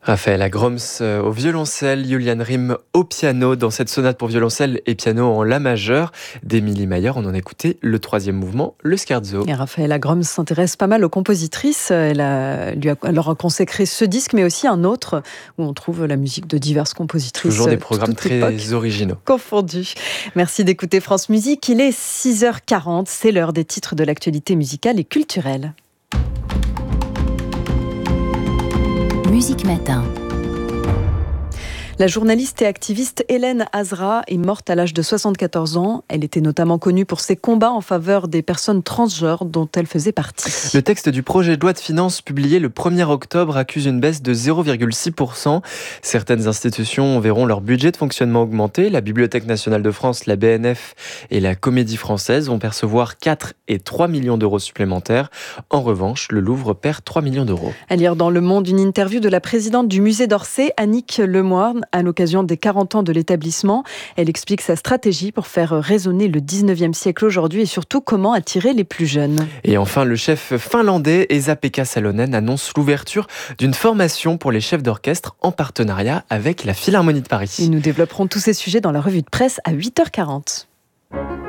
Raphaël Groms au violoncelle, Julian Riem au piano dans cette sonate pour violoncelle et piano en la majeur d'Émilie Mayer. On en a écouté le troisième mouvement, le scherzo. Et Raphaël Groms s'intéresse pas mal aux compositrices. Elle leur a consacré ce disque, mais aussi un autre où on trouve la musique de diverses compositrices. Toujours des programmes très originaux. Confondus. Merci d'écouter France Musique. Il est 6h40. C'est l'heure des titres de l'actualité musicale et culturelle. Musique Matin. La journaliste et activiste Hélène Azra est morte à l'âge de 74 ans. Elle était notamment connue pour ses combats en faveur des personnes transgenres dont elle faisait partie. Le texte du projet de loi de finances publié le 1er octobre accuse une baisse de 0,6%. Certaines institutions verront leur budget de fonctionnement augmenter. La Bibliothèque nationale de France, la BNF et la Comédie Française vont percevoir 4 et 3 millions d'euros supplémentaires. En revanche, le Louvre perd 3 millions d'euros. À lire dans Le Monde une interview de la présidente du musée d'Orsay, Annick Lemoine, à l'occasion des 40 ans de l'établissement. Elle explique sa stratégie pour faire résonner le 19e siècle aujourd'hui et surtout comment attirer les plus jeunes. Et enfin, le chef finlandais Esa-Pekka Salonen annonce l'ouverture d'une formation pour les chefs d'orchestre en partenariat avec la Philharmonie de Paris. Et nous développerons tous ces sujets dans la revue de presse à 8h40.